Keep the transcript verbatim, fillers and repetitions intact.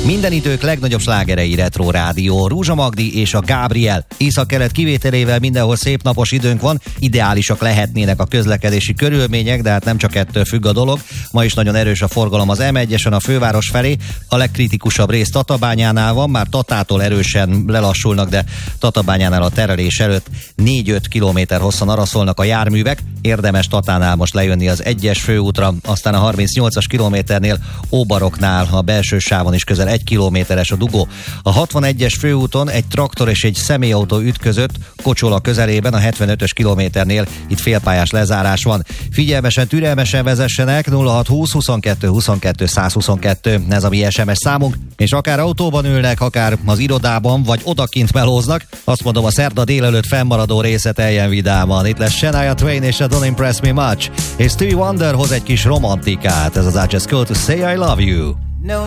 Minden idők legnagyobb slágerei Retro Rádió, Rúzsa Magdi és a Gabriel. Észak-kelet kivételével mindenhol szép napos időnk van, ideálisak lehetnének a közlekedési körülmények, de hát nem csak ettől függ a dolog. Ma is nagyon erős a forgalom az em egyesen a főváros felé, a legkritikusabb rész Tatabányánál van, már Tatától erősen lelassulnak, de Tatabányánál a terelés előtt négy-öt kilométer hosszan araszolnak a járművek, érdemes Tatánál most lejönni az egyes főútra, aztán a harmincnyolcas kilométernél Óbaroknál a belső sávon is közel egy kilométeres a dugó. A hatvanegyes főúton egy traktor és egy személyautó ütközött Kocsola közelében, a hetvenötös kilométernél itt félpályás lezárás van. Figyelmesen, türelmesen vezessenek, nulla hat húsz huszonkettő huszonkettő százhuszonkettő, ez a mi es em es számunk, és akár autóban ülnek, akár az irodában, vagy odakint melóznak, azt mondom, a szerda délelőtt fennmaradó része teljen vidáman. Itt lesz Shania Twain és a Don't Impress Me Much, és Stevie Wonder hoz egy kis romantikát, ez az I Just Call to Say I Love You.